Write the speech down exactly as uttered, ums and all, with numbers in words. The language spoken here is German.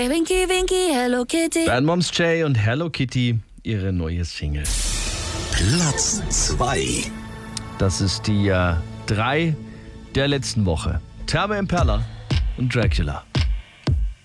Winky, Winky, Hello Kitty. Bad Moms Jay und Hello Kitty, ihre neue Single. Platz zwei. Das ist die äh, drei der letzten Woche. Therme Impala und Dracula.